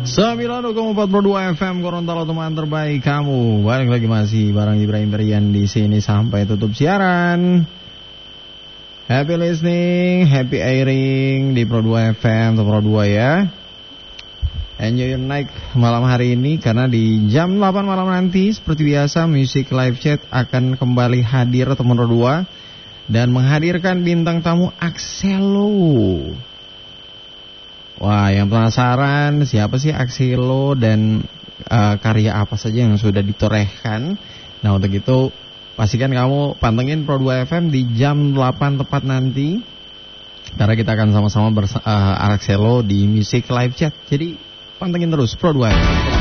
92,42 FM Gorontalo, teman terbaik kamu. Balik lagi masih bareng Ibrahim Berian di sini sampai tutup siaran. Happy listening, happy airing di Pro 2 FM atau Pro 2 ya. Enjoy your night malam hari ini, karena di jam 8 malam nanti seperti biasa Music Live Chat akan kembali hadir teman Pro 2 dan menghadirkan bintang tamu Axelo. Wah, yang penasaran siapa sih Axelo dan karya apa saja yang sudah ditorehkan. Nah, untuk itu pastikan kamu pantengin Pro 2 FM di jam 8 tepat nanti, karena kita akan sama-sama Axelo di Music Live Chat. Jadi pantengin terus Pro 2 FM.